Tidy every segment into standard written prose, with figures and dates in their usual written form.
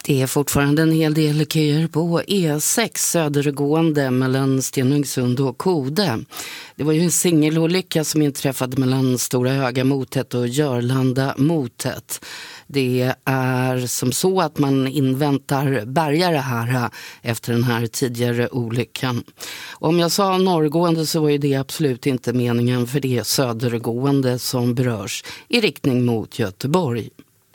Det är fortfarande en hel del köer på E6 södergående mellan Stenungsund och Kode. Det var ju en singelolycka som inträffade mellan Stora Höga motet och Görlanda motet. Det är som så att man inväntar bärgare här efter den här tidigare olyckan. Om jag sa norrgående så var ju det absolut inte meningen, för det är södergående som berörs i riktning mot Göteborg.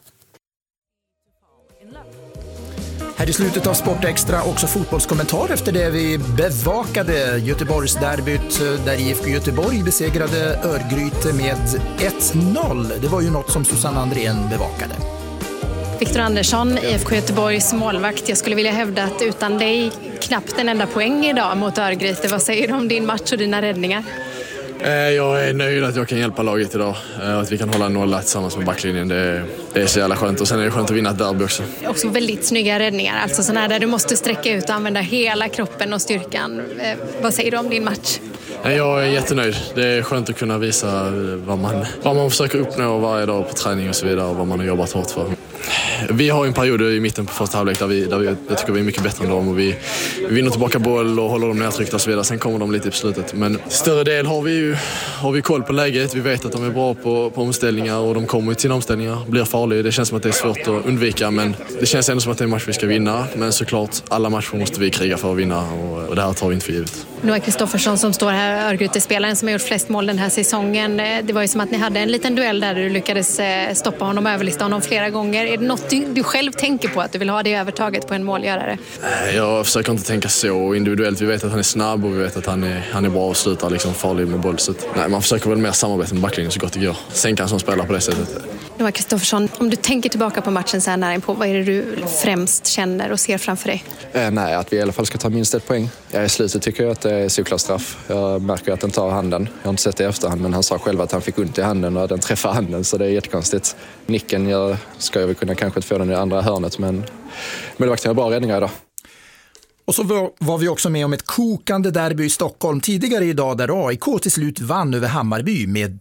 Här i slutet av Sportextra också fotbollskommentar efter det vi bevakade Göteborgsderbyt där IFK Göteborg besegrade Örgryte med 1-0. Det var ju något som Susanne Andrén bevakade. Victor Andersson, IFK Göteborgs målvakt. Jag skulle vilja hävda att utan dig knappt en enda poäng idag mot Örgryte. Vad säger du om din match och dina räddningar? Jag är nöjd att jag kan hjälpa laget idag. Att vi kan hålla nolla tillsammans med backlinjen. Det är så jävla skönt. Och sen är det skönt att vinna ett derby också. Också väldigt snygga räddningar. Alltså sådana här där du måste sträcka ut och använda hela kroppen och styrkan. Vad säger du om din match? Jag är jättenöjd. Det är skönt att kunna visa vad man försöker uppnå varje dag på träning och så vidare. Och vad man har jobbat hårt för. Vi har en period i mitten på första halvlek där jag tycker vi är mycket bättre än dem. Och vi vinner tillbaka boll och håller dem nedtryckta och så vidare. Sen kommer de lite på slutet. Men större del har vi koll på läget. Vi vet att de är bra på omställningar och de kommer till omställningar. Blir farliga. Det känns som att det är svårt att undvika, men det känns ändå som att det är en match vi ska vinna. Men såklart, alla matcher måste vi kriga för att vinna och det här tar vi inte för givet. Noah Kristoffersson som står här, Örgryte-spelaren som har gjort flest mål den här säsongen. Det var ju som att ni hade en liten duell där du lyckades stoppa honom, överlista honom flera gånger. Är det något du själv tänker på, att du vill ha det övertaget på en målgörare? Jag försöker inte tänka så individuellt. Vi vet att han är snabb och vi vet att han är bra och slutar liksom farlig med boll. Så man försöker väl mer samarbeta med backlinjen så gott det går. Sänka en som spelar på det sättet. Noah Kristoffersson, om du tänker tillbaka på matchen så här nära på, vad är det du främst känner och ser framför dig? Att vi i alla fall ska ta minst ett poäng. I slutet tycker jag att det är såklart straff. Jag märker att den tar handen. Jag har inte sett det i efterhand, men han sa själv att han fick ont i handen och den träffar handen, så det är jättekonstigt. Nicken ska jag väl kunna kanske få den i andra hörnet, men målvakten har bra räddningar idag. Och så var vi också med om ett kokande derby i Stockholm tidigare idag där AIK till slut vann över Hammarby med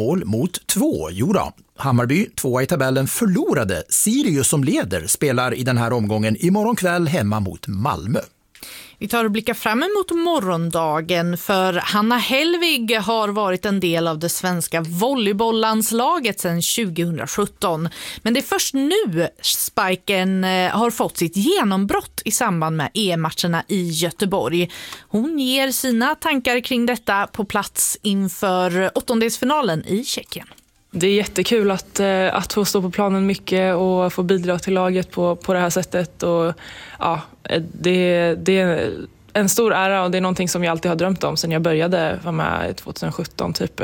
3-2. Jodå, Hammarby, 2 i tabellen, förlorade. Sirius som leder spelar i den här omgången imorgon kväll hemma mot Malmö. Vi tar och blickar fram emot morgondagen, för Hanna Hellvig har varit en del av det svenska volleybollandslaget sedan 2017. Men det är först nu Spiken har fått sitt genombrott i samband med EM-matcherna i Göteborg. Hon ger sina tankar kring detta på plats inför åttondelsfinalen i Tjeckien. Det är jättekul att få stå på planen mycket och få bidra till laget på det här sättet. Och, ja, det är en stor ära och det är någonting som jag alltid har drömt om sedan jag började vara med 2017 typ.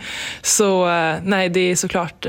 Så nej, det är såklart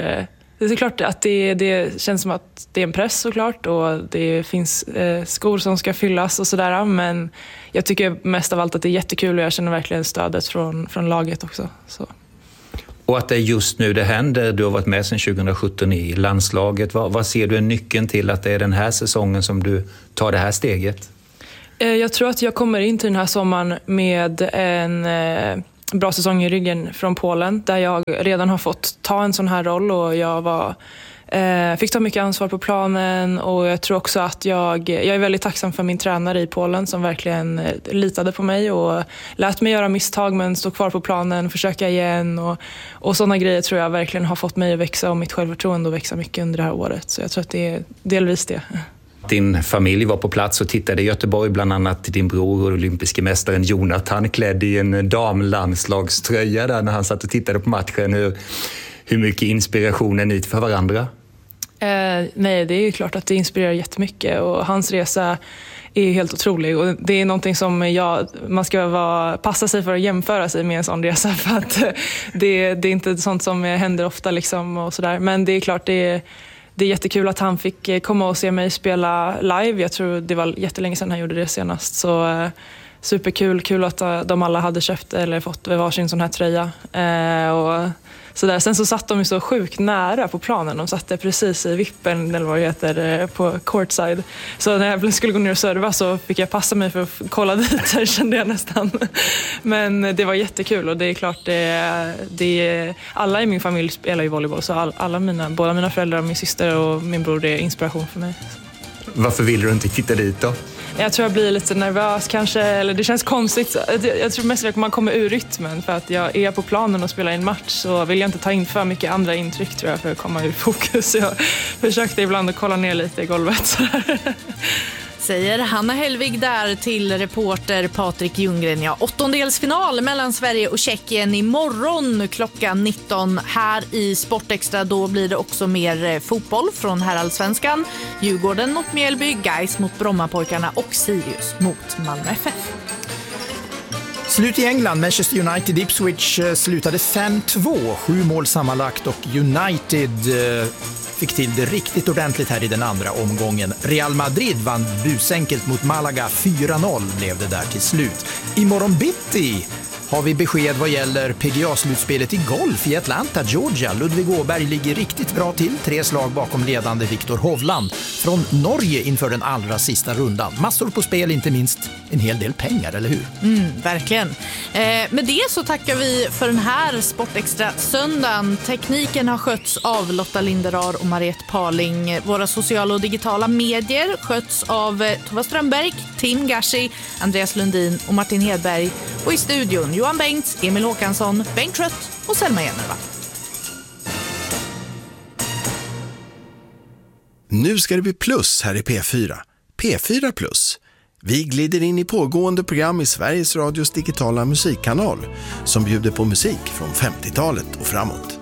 att det känns som att det är en press såklart och det finns skor som ska fyllas och sådär. Men jag tycker mest av allt att det är jättekul och jag känner verkligen stödet från laget också. Så. Och att det är just nu det händer. Du har varit med sedan 2017 i landslaget. Vad ser du är nyckeln till att det är den här säsongen som du tar det här steget? Jag tror att jag kommer in till den här sommaren med en bra säsong i ryggen från Polen. Där jag redan har fått ta en sån här roll och jag fick ta mycket ansvar på planen. Och jag tror också att jag är väldigt tacksam för min tränare i Polen som verkligen litade på mig och lät mig göra misstag men stå kvar på planen, försöka igen och sådana grejer tror jag verkligen har fått mig att växa och mitt självförtroende att växa mycket under det här året. Så jag tror att det är delvis det. Din familj var på plats och tittade i Göteborg, bland annat din bror och olympiske mästaren Jonathan klädd i en damlandslagströja där när han satt och tittade på matchen. Hur mycket inspiration är ni för varandra? Nej, det är ju klart att det inspirerar jättemycket och hans resa är helt otrolig och det är någonting som man ska passa sig för att jämföra sig med en sån resa för att det är inte sånt som händer ofta liksom och sådär. Men det är klart det är jättekul att han fick komma och se mig spela live. Jag tror det var jättelänge sedan han gjorde det senast. Så superkul att de alla hade köpt eller fått varsin sån här tröja. Och så där. Sen så satt de ju så sjukt nära på planen. De satt precis i vippen eller vad det heter på courtside. Så när jag skulle gå ner och serva så fick jag passa mig för att kolla dit. Där kände jag nästan. Men det var jättekul och det är klart alla i min familj spelar ju volleyboll. Så båda mina föräldrar, min syster och min bror är inspiration för mig. Varför vill du inte titta dit då? Jag tror jag blir lite nervös kanske, eller det känns konstigt. Jag tror mest att man kommer ur rytmen för att jag är på planen och spelar en match, så vill jag inte ta in för mycket andra intryck tror jag för att komma ur fokus. Jag försökte ibland att kolla ner lite i golvet. Säger Hanna Hellvig där till reporter Patrik Ljunggren. Ja, åttondelsfinal mellan Sverige och Tjeckien imorgon klockan 19 här i Sportextra. Då blir det också mer fotboll från herrallsvenskan. Djurgården mot Mjällby, Gais mot Brommapojkarna och Sirius mot Malmö FF. Slut i England. Manchester United Ipswich slutade 5-2, 7 mål sammanlagt, och United fick till det riktigt ordentligt här i den andra omgången. Real Madrid vann busenkelt mot Malaga, 4-0 blev det där till slut. Imorgon bitti har vi besked vad gäller PGA-slutspelet i golf i Atlanta, Georgia. Ludvig Åberg ligger riktigt bra till, 3 slag bakom ledande Viktor Hovland från Norge inför den allra sista rundan. Massor på spel, inte minst en hel del pengar, eller hur? Verkligen. Med det så tackar vi för den här Sportextra söndagen. Tekniken har skötts av Lotta Linderar och Mariette Parling. Våra sociala och digitala medier sköts av Tova Strömberg, Tim Gashi, Andreas Lundin och Martin Hedberg. Och i studion Johan Bengts, Emil Håkansson, Bengt Trött och Selma Jennerva. Nu ska det bli plus här i P4. P4 plus. Vi glider in i pågående program i Sveriges Radios digitala musikkanal som bjuder på musik från 50-talet och framåt.